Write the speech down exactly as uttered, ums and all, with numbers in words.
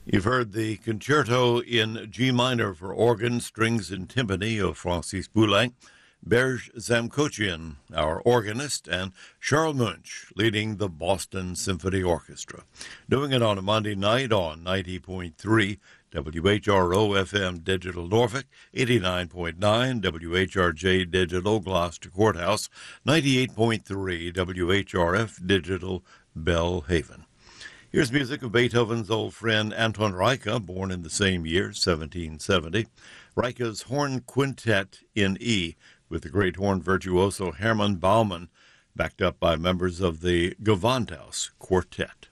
You've heard the concerto in G minor for organ, strings, and timpani of Francis Poulenc, Berge Zamkochian, our organist, and Charles Munch leading the Boston Symphony Orchestra. Doing it on a Monday night on ninety point three W H R O F M Digital Norfolk, eighty-nine point nine W H R J Digital Gloucester Courthouse, ninety-eight point three W H R F Digital Bellhaven. Here's music of Beethoven's old friend Anton Reicha, born in the same year, seventeen seventy. Reicha's Horn Quintet in E, with the great horn virtuoso Hermann Baumann, backed up by members of the Gewandhaus Quartet.